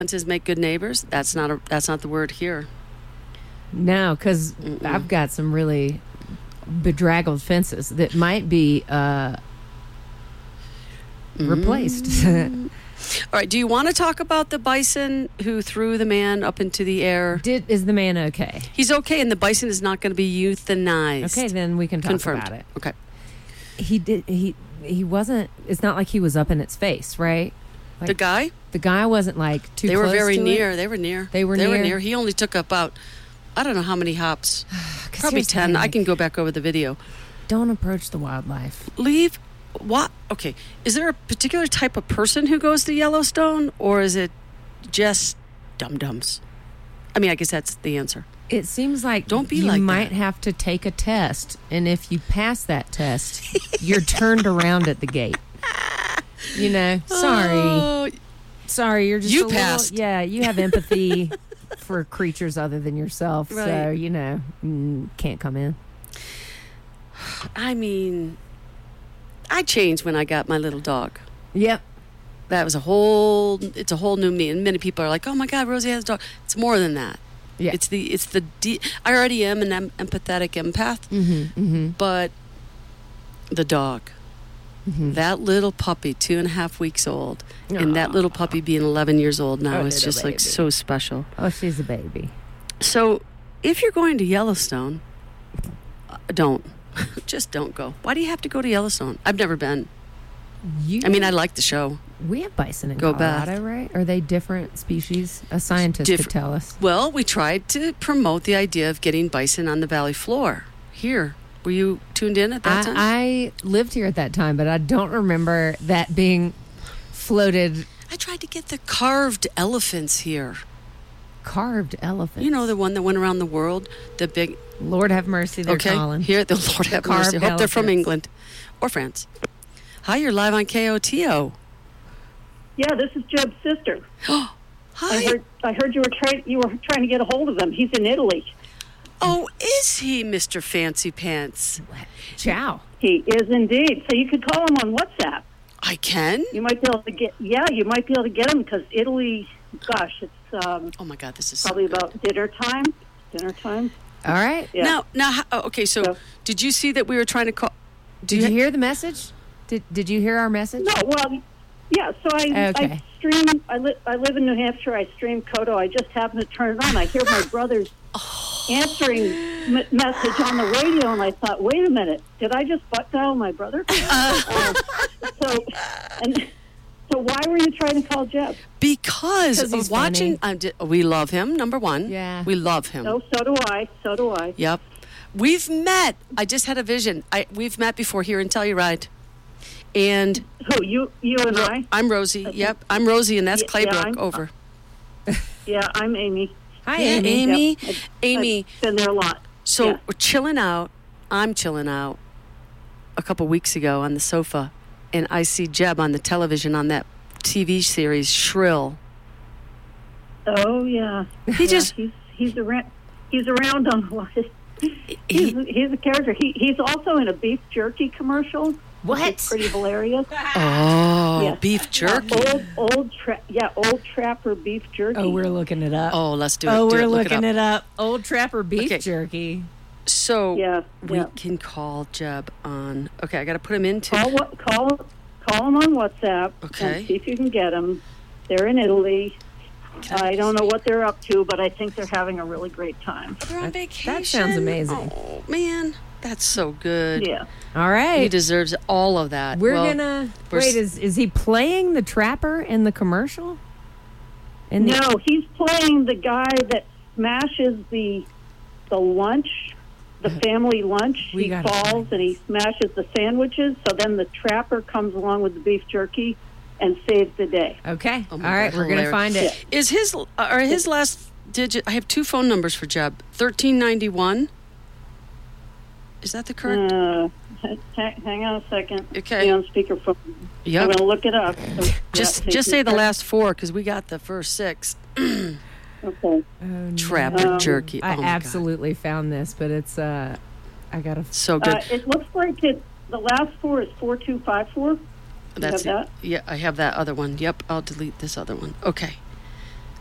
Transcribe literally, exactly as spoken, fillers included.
Fences make good neighbors. That's not a, that's not the word here. No, because I've got some really bedraggled fences that might be uh, replaced. Mm. All right. Do you want to talk about the bison who threw the man up into the air? Did is the man okay? He's okay, and the bison is not going to be euthanized. Okay, then we can talk Confirmed. about it. Okay. He did. He he wasn't. It's not like he was up in its face, right? Like, The guy? The guy wasn't like too. They were close very to near. It. They were near. They were they near. were near. He only took about, I don't know how many hops. Probably here's the ten. I thing. can go back over the video. Don't approach the wildlife. Leave. What? Okay. Is there a particular type of person who goes to Yellowstone, or is it just dum-dums? I mean, I guess that's the answer. It seems like Don't be you like might that. have to take a test, and if you pass that test, you're turned around at the gate. You know, sorry, Oh, sorry, you're just You a little- passed. yeah, you have empathy for creatures other than yourself, so Right. you know mm, can't come in. I mean, I changed when I got my little dog. Yep. That was a whole. It's a whole new me. And many people are like, "Oh my God, Rosie has a dog." It's more than that. Yeah. It's the. It's the. De- I already am an em- empathetic empath, Mm-hmm. Mm-hmm. but the dog, Mm-hmm. that little puppy, two and a half weeks old, and that little puppy being eleven years old now Oh, is little just like baby. so special. Oh, she's a baby. So, if you're going to Yellowstone, uh, don't. Just don't go. Why do you have to go to Yellowstone? I've never been. You, I mean, I like the show. we have bison in Go Colorado, Beth. right? Are they different species? A scientist Differ- could tell us. Well, we tried to promote the idea of getting bison on the valley floor here. Were you tuned in at that time? I, I lived here at that time, but I don't remember that being floated. I tried to get the carved elephants here. Carved elephants. You know, the one that went around the world, the big. Lord have mercy, they're okay, calling. here the Lord have carved mercy. I hope they're from elephants. England or France. Hi, you're live on K O T O. Yeah, this is Jeb's sister. Hi. I heard I heard you were trying you were trying to get a hold of him. He's in Italy. Oh, is he, Mister Fancy Pants? Ciao. He is indeed. So you could call him on WhatsApp. I can. You might be able to get yeah, you might be able to get him because Italy. Gosh, it's um, Oh my God, this is so probably good. about dinner time. Dinner time. All right. Yeah. Now, now, how- oh, okay. So, So- did you see that we were trying to call? Did you hear the message? Did Did you hear our message? No, well, yeah. So I Okay. I stream. I li- I live in New Hampshire. I stream Kodo. I just happened to turn it on. I hear my brother's answering m- message on the radio, and I thought, wait a minute, did I just butt dial my brother? Uh, so, and so why were you trying to call Jeb? Because 'Cause he's of watching, funny. um, di- we love him. Number one, Yeah. we love him. No, so do I. So do I. Yep, we've met. I just had a vision. I we've met before here in Telluride, and Who you? You and I? I'm Rosie. Yep, I'm Rosie, and that's Yeah, yeah, Claybrook I'm- over. Yeah, I'm Amy. Hi, Yeah, Amy. Amy. Yep. I've- Amy. I've been there a lot. So Yeah. we're chilling out. I'm chilling out. A couple weeks ago on the sofa, and I see Jeb on the television on that T V series Shrill. Oh yeah. He Yeah, just he's he's around. He's around on a lot. He's, he, he's a character. He he's also in a beef jerky commercial. which What? is pretty hilarious. oh Yeah. beef jerky. Old old tra- yeah old trapper beef jerky. Oh, we're looking it up. Oh, let's do it. Oh, Do we're it. Look looking it up. it up. Old Trapper beef Okay. jerky. So Yeah, we yeah. can call Jeb on. Okay, I got to put him into. Call what call call him on WhatsApp. Okay. And see if you can get him. They're in Italy. I don't know what they're up to, but I think they're having a really great time. They're on That- vacation. that sounds amazing. Oh man, that's so good. Yeah. All He right. deserves all of that. We're Well, gonna we're wait. s- Is is he playing the trapper in the commercial? In the, No, he's playing the guy that smashes the the lunch, the family lunch. We he gotta falls find and he smashes the sandwiches. So then the trapper comes along with the beef jerky and saves the day. Okay. Oh All my right. God, We're gonna hilarious. find it. Is his or his last digit? I have two phone numbers for Jeb. Thirteen ninety one. Is that the correct? Uh, hang, hang on a second. Okay. Be on speakerphone. Yep. I'm going to look it up. So, Just yeah, just take say your the time. last four because we got the first six. Okay. Oh, no. Trapper Um, jerky. Oh I my God. absolutely found this, but it's uh, I gotta. So good. Uh, it looks like it. The last four is four two five four. That's have it. Yeah, I have that other one. Yep, I'll delete this other one. Okay.